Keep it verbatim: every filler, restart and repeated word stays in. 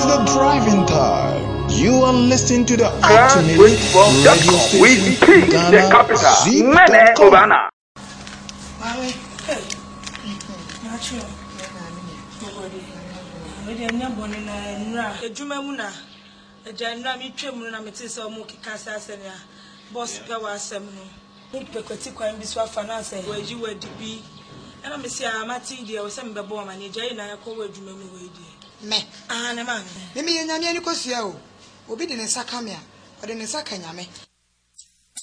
the driving time. You are listening to the ultimate radio station, Ghana Zip dot com. Boss gawa asem no ni pekwati kwan bi so afa na say waji wadi bi ana me sia amati de o se mbebo ma ne jai na yakọ adwuma mu wadi me ah ne ma me me nyame ani kosua o obi de ne saka me a o de ne saka nyame